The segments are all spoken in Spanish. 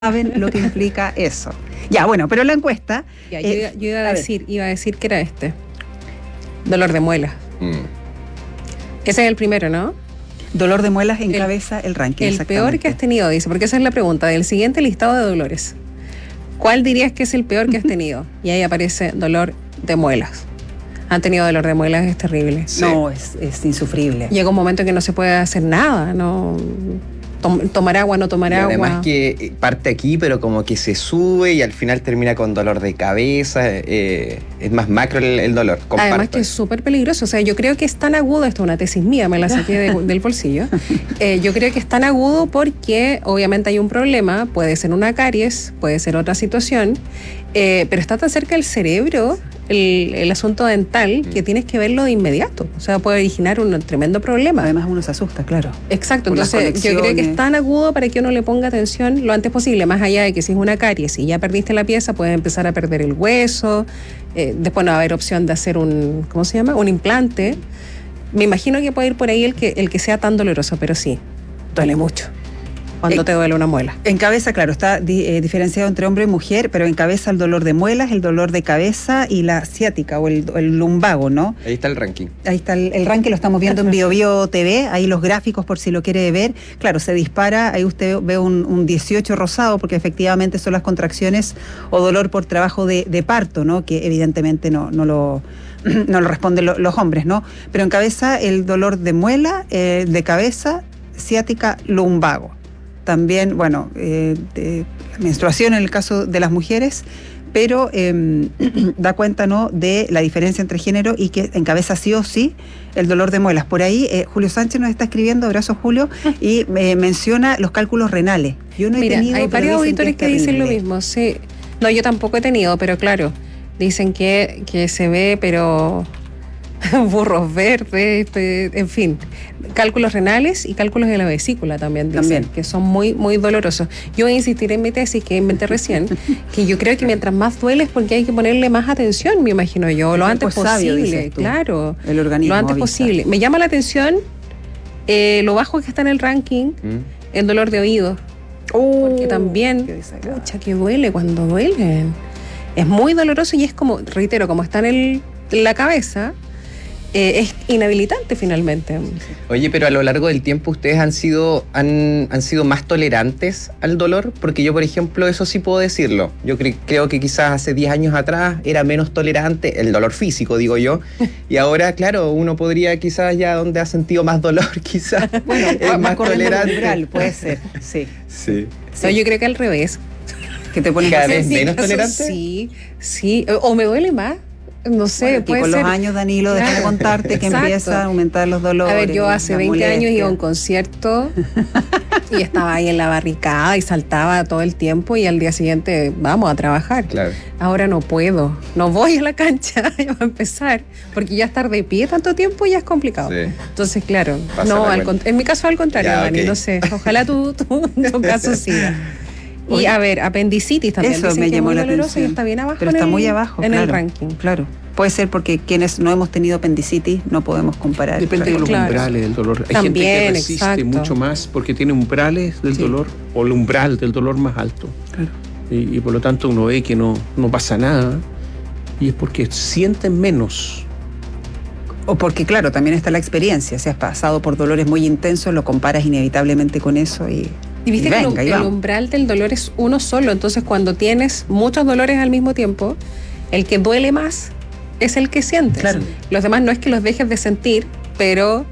saben lo que implica eso. Ya, bueno, pero la encuesta... Yo iba a decir que era dolor de muelas. Ese es el primero, ¿no? Dolor de muelas encabeza el ranking. El peor que has tenido, dice, porque esa es la pregunta del siguiente listado de dolores. ¿Cuál dirías que es el peor que has tenido? Y ahí aparece dolor de muelas. Han tenido dolor de muelas, es terrible. Sí. No, es insufrible. Llega un momento en que no se puede hacer nada, no... tomar agua, no tomar agua. Además que parte aquí, pero como que se sube y al final termina con dolor de cabeza. Es más macro el dolor. Comparto. Además que es súper peligroso. O sea, yo creo que es tan agudo, esto es una tesis mía, me la saqué del bolsillo. Yo creo que es tan agudo porque obviamente hay un problema, puede ser una caries, puede ser otra situación, pero está tan cerca del cerebro el asunto dental que tienes que verlo de inmediato. O sea, puede originar un tremendo problema. Además uno se asusta, claro. Exacto, entonces yo creo que es tan agudo para que uno le ponga atención lo antes posible, más allá de que si es una caries y ya perdiste la pieza, puedes empezar a perder el hueso, después no va a haber opción de hacer un implante. Me imagino que puede ir por ahí el que sea tan doloroso, pero sí, duele mucho cuando te duele una muela. En cabeza, claro, está diferenciado entre hombre y mujer, pero en cabeza el dolor de muelas, el dolor de cabeza y la ciática o el lumbago, ¿no? Ahí está el ranking. Ahí está el ranking, lo estamos viendo en BioBio TV, ahí los gráficos por si lo quiere ver. Claro, se dispara, ahí usted ve un 18 rosado, porque efectivamente son las contracciones o dolor por trabajo de parto, ¿no? Que evidentemente no lo responden los hombres, ¿no? Pero en cabeza el dolor de muela, de cabeza, ciática, lumbago. También, bueno, menstruación en el caso de las mujeres, pero da cuenta, ¿no?, de la diferencia entre género y que encabeza sí o sí el dolor de muelas. Por ahí Julio Sánchez nos está escribiendo, abrazo Julio, y menciona los cálculos renales. Yo no he tenido, hay varios auditores que dicen lo mismo, sí. No, yo tampoco he tenido, pero claro, dicen que se ve, pero... burros verdes, en fin, cálculos renales y cálculos de la vesícula también dicen, que son muy, muy dolorosos. Yo voy a insistir en mi tesis que inventé recién, que yo creo que mientras más duele es porque hay que ponerle más atención, me imagino yo, lo antes posible, claro, el organismo lo antes posible. Me llama la atención lo bajo que está en el ranking, el dolor de oído, porque también, pucha, que duele cuando duelen. Es muy doloroso y es como, reitero, como está en la cabeza, es inhabilitante finalmente. Oye, pero a lo largo del tiempo ustedes han sido más tolerantes al dolor, porque yo, por ejemplo, eso sí puedo decirlo. Yo creo que quizás hace 10 años atrás era menos tolerante, el dolor físico, digo yo, y ahora, claro, uno podría quizás ya donde ha sentido más dolor, quizás bueno, es más tolerante. Umbral, puede ser, sí. No, yo creo que al revés. ¿Que te pones cada vez menos tolerante? Sí, o me duele más. No sé, bueno, puede con ser. Los años, Danilo, claro, déjame contarte que empieza a aumentar los dolores. A ver, yo hace 20 años iba a un concierto y estaba ahí en la barricada y saltaba todo el tiempo y al día siguiente vamos a trabajar. Claro. Ahora no puedo, no voy a la cancha ya va a empezar, porque ya estar de pie tanto tiempo ya es complicado. Sí. Entonces, claro, en mi caso al contrario, ya, Dani, no sé, ojalá tu caso siga. Y a ver, apendicitis también. Eso me llamó la atención. Y está bien abajo. Pero está muy abajo, en el ranking. Claro. Puede ser porque quienes no hemos tenido apendicitis no podemos comparar. Depende de los umbrales del dolor. Hay también, gente que resiste mucho más porque tiene umbrales del dolor o el umbral del dolor más alto. Claro. Y por lo tanto uno ve que no pasa nada y es porque sienten menos. O porque, claro, también está la experiencia. Si has pasado por dolores muy intensos, lo comparas inevitablemente con eso y viste que el umbral del dolor es uno solo, entonces cuando tienes muchos dolores al mismo tiempo, el que duele más es el que sientes. Claro. Los demás no es que los dejes de sentir, pero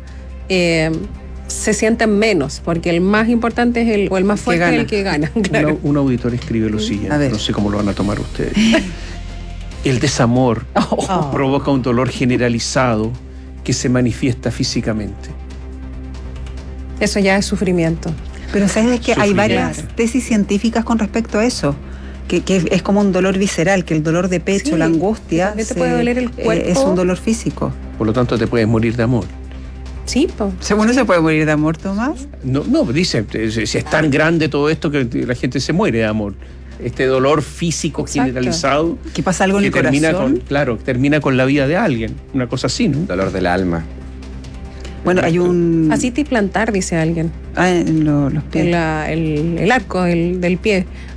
se sienten menos, porque el más importante es el más fuerte es el que gana. Claro. Un auditor escribe lo siguiente, no sé cómo lo van a tomar ustedes. El desamor provoca un dolor generalizado que se manifiesta físicamente. Eso ya es sufrimiento. Pero sabes que hay varias tesis científicas con respecto a eso, que es como un dolor visceral, que el dolor de pecho, la angustia, te puede doler el cuerpo. Es un dolor físico. Por lo tanto, te puedes morir de amor. Sí, ¿Según no se puede morir de amor, Tomás? No, dice, si es tan grande todo esto que la gente se muere de amor. Este dolor físico generalizado. ¿Que pasa algo en el corazón? Termina con la vida de alguien. Una cosa así, ¿no? Dolor del alma. Bueno, hay un... Fascitis plantar, dice alguien. En los pies. El arco del pie.